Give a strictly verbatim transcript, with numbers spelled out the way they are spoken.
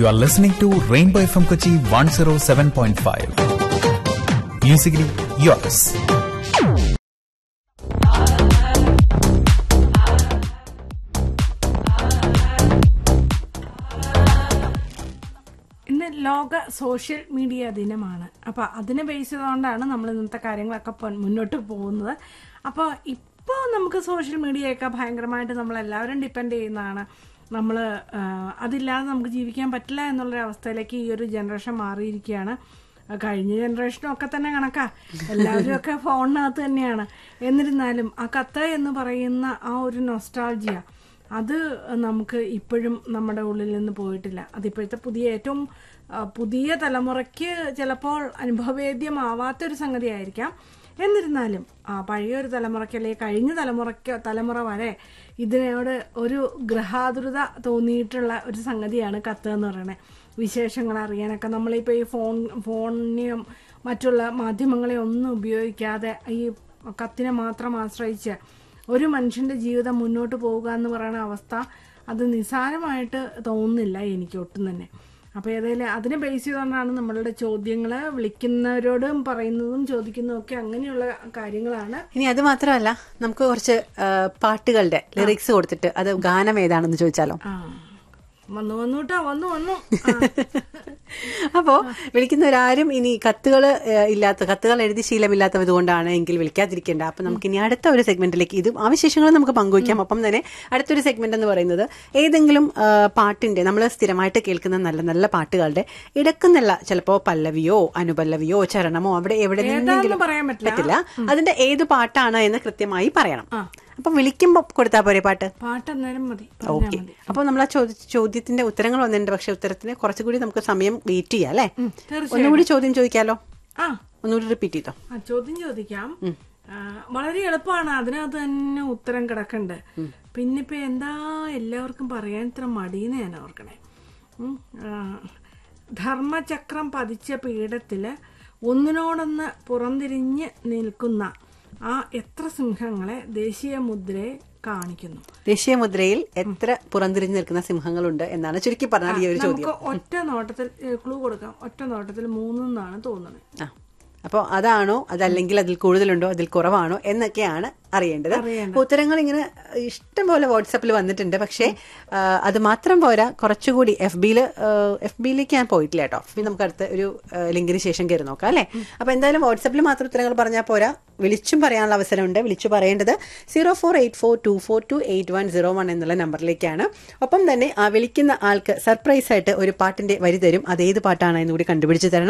You are listening to Rainbow F M Kochi one oh seven point five. Musically yours. ഇന്ന് ലോക social media ദിനമാണ്. അപ്പോൾ അതിനെ base ചെയ്തുകൊണ്ടാണ് നമ്മൾ ഇന്നത്തെ കാര്യങ്ങളൊക്കെ മുന്നോട്ട് പോകുന്നത്. അപ്പോൾ ഇപ്പോൾ നമുക്ക് സോഷ്യൽ മീഡിയയൊക്കെ ഭയങ്കരമായിട്ട് നമ്മളെല്ലാവരും ഡിപ്പെൻഡ് ചെയ്യുന്നതാണ്. നമ്മൾ അതില്ലാതെ നമുക്ക് ജീവിക്കാൻ പറ്റില്ല എന്നുള്ളൊരവസ്ഥയിലേക്ക് ഈ ഒരു ജനറേഷൻ മാറിയിരിക്കുകയാണ്. കഴിഞ്ഞ ജനറേഷനും ഒക്കെ തന്നെ കണക്കാ, എല്ലാവരും ഒക്കെ ഫോണിനകത്ത് തന്നെയാണ്. എന്നിരുന്നാലും ആ കത്ത് എന്ന് പറയുന്ന ആ ഒരു നൊസ്റ്റാൾജിയ അത് നമുക്ക് ഇപ്പോഴും നമ്മുടെ ഉള്ളിൽ നിന്ന് പോയിട്ടില്ല. അതിപ്പോഴത്തെ പുതിയ ഏറ്റവും പുതിയ തലമുറയ്ക്ക് ചിലപ്പോൾ അനുഭവവേദ്യമാവാത്തൊരു സംഗതിയായിരിക്കാം. എന്നിരുന്നാലും ആ പഴയൊരു തലമുറയ്ക്ക് അല്ലെങ്കിൽ കഴിഞ്ഞ തലമുറയ്ക്ക് തലമുറ വരെ ഇതിനോട് ഒരു ഗൃഹാതുരത തോന്നിയിട്ടുള്ള ഒരു സംഗതിയാണ് കത്ത് എന്ന് പറയുന്നത്. വിശേഷങ്ങൾ അറിയാനൊക്കെ നമ്മളിപ്പോൾ ഈ ഫോൺ ഫോണിനെയും മറ്റുള്ള മാധ്യമങ്ങളെയും ഒന്നും ഉപയോഗിക്കാതെ ഈ കത്തിനെ മാത്രം ആശ്രയിച്ച് ഒരു മനുഷ്യൻ്റെ ജീവിതം മുന്നോട്ട് പോവുക എന്ന് പറയുന്ന അവസ്ഥ അത് നിസ്സാരമായിട്ട് തോന്നുന്നില്ല എനിക്ക് ഒട്ടും തന്നെ. അപ്പോൾ ഏതായാലും അതിനെ ബേസ് ചെയ്തുകൊണ്ടാണ് നമ്മളുടെ ചോദ്യങ്ങൾ വിളിക്കുന്നവരോടും പറയുന്നതും ചോദിക്കുന്നതും ഒക്കെ അങ്ങനെയുള്ള കാര്യങ്ങളാണ്. ഇനി അത് മാത്രമല്ല, നമുക്ക് കുറച്ച് പാട്ടുകളുടെ ലിറിക്സ് കൊടുത്തിട്ട് അത് ഗാനം ഏതാണെന്ന് ചോദിച്ചാലോ? വന്നു വന്നുട്ടാ വന്നു വന്നു അപ്പോ വിളിക്കുന്നവരാരും ഇനി കത്തുകൾ ഇല്ലാത്ത കത്തുകൾ എഴുതി ശീലമില്ലാത്തത് കൊണ്ടാണ് എങ്കിൽ വിളിക്കാതിരിക്കേണ്ട. അപ്പൊ നമുക്ക് ഇനി അടുത്ത ഒരു സെഗ്മെന്റിലേക്ക് ഇത് ആ വിശേഷങ്ങൾ നമുക്ക് പങ്കുവയ്ക്കാം. ഒപ്പം തന്നെ അടുത്തൊരു സെഗ്മെന്റ് എന്ന് പറയുന്നത് ഏതെങ്കിലും പാട്ടിന്റെ നമ്മൾ സ്ഥിരമായിട്ട് കേൾക്കുന്ന നല്ല നല്ല പാട്ടുകളുടെ ഇടക്കുന്നില്ല, ചിലപ്പോ പല്ലവിയോ അനുപല്ലവിയോ ചരണമോ അവിടെ എവിടെ നിന്നെങ്കിലും പറയാൻ പറ്റില്ല, അതിന്റെ ഏത് പാട്ടാണ് എന്ന് കൃത്യമായി പറയണം. അപ്പൊ വിളിക്കുമ്പോ കൊടുത്താ പോരെ പാട്ട്? പാട്ട് അന്നേരം മതി. ഓക്കെ. അപ്പൊ നമ്മൾ ആ ചോദ്യത്തിന്റെ ഉത്തരങ്ങൾ വന്നിട്ടുണ്ട്. പക്ഷെ ഉത്തരത്തിന് കുറച്ചുകൂടി നമുക്ക് സമയം വെയിറ്റ് ചെയ്യാം അല്ലെ? ഒന്നുകൂടി ചോദ്യം ചോദിക്കാലോ? ആ ഒന്നുകൂടി റിപ്പീറ്റ് ചെയ്തോ. ആ ചോദ്യം ചോദിക്കാം. വളരെ എളുപ്പമാണ്, അതിനകത്ത് തന്നെ ഉത്തരം കിടക്കണ്ട്. പിന്നെ ഇപ്പൊ എന്താ എല്ലാവർക്കും പറയാൻ ഇത്ര മടിയെന്ന് ഞാൻ ഓർക്കണേ. ധർമ്മചക്രം പതിച്ച പീഠത്തില് ഒന്നിനോടൊന്ന് പുറംതിരിഞ്ഞ് നിൽക്കുന്ന ആ എത്ര സിംഹങ്ങളെ ദേശീയ മുദ്രയെ കാണിക്കുന്നു. ദേശീയ മുദ്രയിൽ എത്ര പുറംതിരിഞ്ഞു നിൽക്കുന്ന സിംഹങ്ങളുണ്ട് എന്നാണ് ചുരുക്കി പറഞ്ഞാൽ ഈ ഒരു ചോദ്യം. നമുക്ക് ഒറ്റ നോട്ടത്തിൽ ക്ലൂ കൊടുക്കാം. ഒറ്റ നോട്ടത്തിൽ മൂന്നെന്നാണ് തോന്നുന്നത്. അപ്പോൾ അതാണോ അതല്ലെങ്കിൽ അതിൽ കൂടുതലുണ്ടോ അതിൽ കുറവാണോ എന്നൊക്കെയാണ് അറിയേണ്ടത്. ഉത്തരങ്ങൾ ഇങ്ങനെ ഇഷ്ടം പോലെ വാട്സാപ്പിൽ വന്നിട്ടുണ്ട്. പക്ഷേ അത് മാത്രം പോരാ, കുറച്ചുകൂടി എഫ് ബിയില് എഫ് ബിയിലേക്ക് ഞാൻ പോയിട്ടില്ല കേട്ടോ. എഫ് ബി നമുക്ക് അടുത്ത ഒരു ലിങ്കിന് ശേഷം കയറി നോക്കാം അല്ലേ? അപ്പൊ എന്തായാലും വാട്സാപ്പിൽ മാത്രം ഉത്തരങ്ങൾ പറഞ്ഞാൽ പോരാ, വിളിച്ചും പറയാനുള്ള അവസരമുണ്ട്. വിളിച്ചു പറയേണ്ടത് zero four eight four to four to eight one zero one എന്നുള്ള നമ്പറിലേക്കാണ്. ഒപ്പം തന്നെ ആ വിളിക്കുന്ന ആൾക്ക് സർപ്രൈസ് ആയിട്ട് ഒരു പാട്ടിന്റെ വരി തരും. അതേത് പാട്ടാണ് എന്നുകൂടി കണ്ടുപിടിച്ച് തരണം.